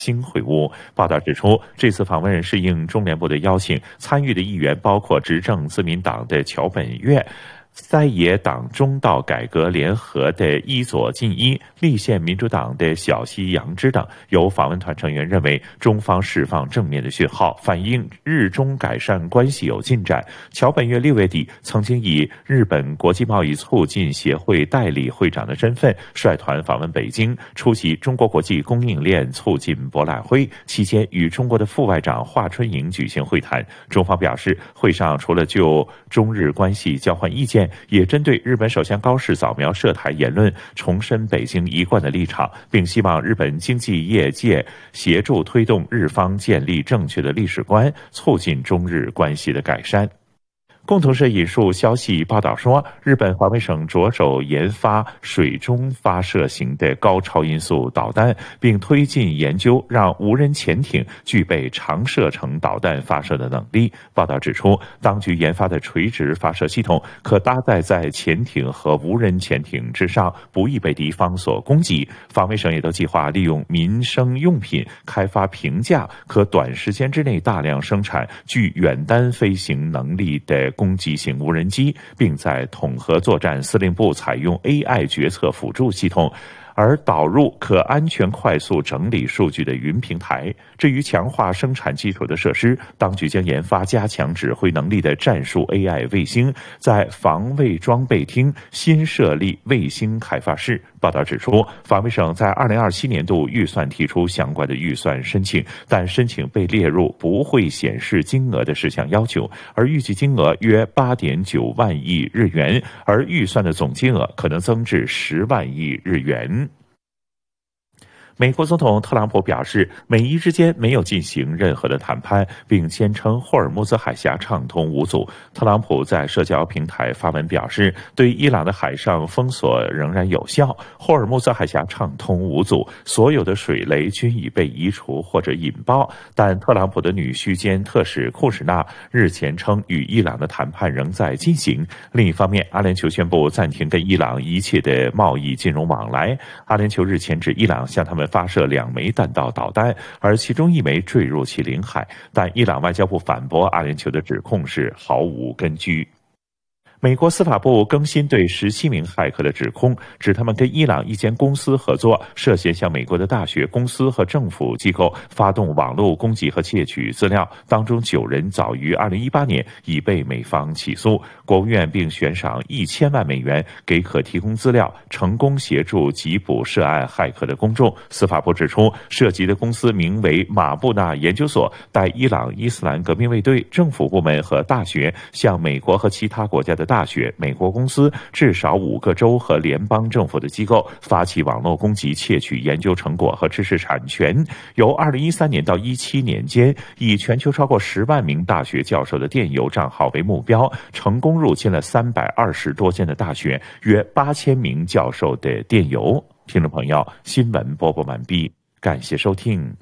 新会晤。报道指出，这次访问是应中联部的邀请，参与的议员包括执政自民党的桥本月、在野党中道改革联合的伊佐进一、立宪民主党的小西洋之等。有访问团成员认为，中方释放正面的讯号，反映日中改善关系有进展。桥本月6月底曾经以日本国际贸易促进协会代理会长的身份率团访问北京，出席中国国际供应链促进博览会，期间与中国的副外长华春莹举行会谈。中方表示，会上除了就中日关系交换意见，也针对日本首相高市早苗涉台言论重申北京一贯的立场，并希望日本经济业界协助推动日方建立正确的历史观，促进中日关系的改善。共同社引述消息报道说，日本防卫省着手研发水中发射型的高超音速导弹，并推进研究让无人潜艇具备长射程导弹发射的能力。报道指出，当局研发的垂直发射系统可搭载在潜艇和无人潜艇之上，不易被敌方所攻击。防卫省也都计划利用民生用品开发平价、可短时间之内大量生产、具远单飞行能力的攻击型无人机，并在统合作战司令部采用 AI 决策辅助系统，而导入可安全快速整理数据的云平台。至于强化生产基础的设施，当局将研发加强指挥能力的战术 AI 卫星，在防卫装备厅新设立卫星开发室。报道指出，防卫省在2027年度预算提出相关的预算申请，但申请被列入不会显示金额的事项要求，而预计金额约8.9万亿日元，而预算的总金额可能增至10万亿日元。美国总统特朗普表示，美伊之间没有进行任何的谈判，并坚称霍尔木兹海峡畅通无阻。特朗普在社交平台发文表示，对伊朗的海上封锁仍然有效，霍尔木兹海峡畅通无阻，所有的水雷均已被移除或者引爆。但特朗普的女婿兼特使库什纳日前称，与伊朗的谈判仍在进行。另一方面，阿联酋宣布暂停跟伊朗一切的贸易金融往来。阿联酋日前指伊朗向他们发射2枚弹道导弹，而其中1枚坠入其领海，但伊朗外交部反驳阿联酋的指控是毫无根据。美国司法部更新对17名骇客的指控，指他们跟伊朗一间公司合作，涉嫌向美国的大学、公司和政府机构发动网络攻击和窃取资料，当中9人早于2018年已被美方起诉。国务院并悬赏1000万美元给可提供资料、成功协助缉捕涉案骇客的公众。司法部指出，涉及的公司名为马布纳研究所，代伊朗伊斯兰革命卫队、政府部门和大学向美国和其他国家的大学、美国公司、至少5个州和联邦政府的机构发起网络攻击，窃取研究成果和知识产权。由2013年到17年间，以全球超过10万名大学教授的电邮账号为目标，成功入侵了320多间的大学，约8000名教授的电邮。听众朋友，新闻播报完毕，感谢收听。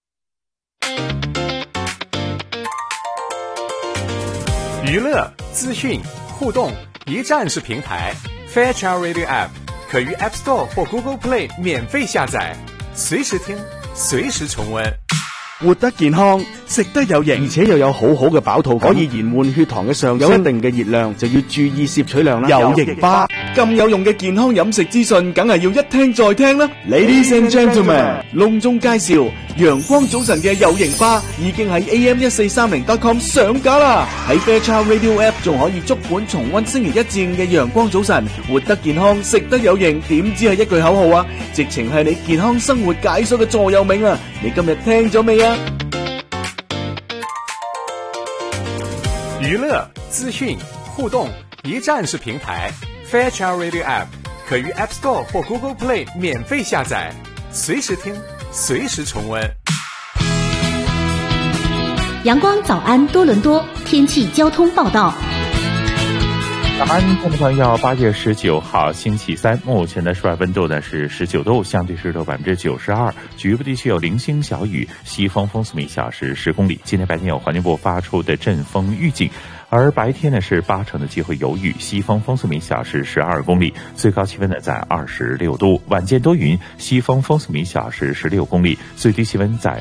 娱乐资讯互动一站式平台 Fairchild Radio App 可于 App Store 或 Google Play 免费下载，隨時聽，隨時重溫。 活得健康，食得有營，而且又有好好嘅飽肚感，可以延緩血糖嘅上升。有一定嘅熱量就要注意攝取量啦。有營巴咁有用嘅健康飲食資訊，梗係要一聽再聽啦。Ladies and gentlemen， 隆重介紹陽光早晨嘅有營巴已經喺 am1430.com 上架啦。喺 Fairchild Radio App 仲可以足本重溫星期1至5嘅陽光早晨，活得健康，食得有營，點知係一句口號啊？直情係你健康生活解鎖嘅座右銘啊！你今日聽咗未啊？ 娱乐资讯互动一站式平台 Fairchild Radio App 可于 App Store 或 Google Play 免费下载，随时听，随时重温。 阳光早安多伦多天气交通报道。 早安，听众朋友，8月19号星期三，目前的室外温度呢是19度，相对湿度92%，局部地区有零星小雨，西风风速每小时10公里。今天白天有环境部发出的阵风预警，而白天呢是80%的机会有雨，西风风速每小时12公里，最高气温呢在26度。晚间多云，西风风速每小时16公里，最低气温在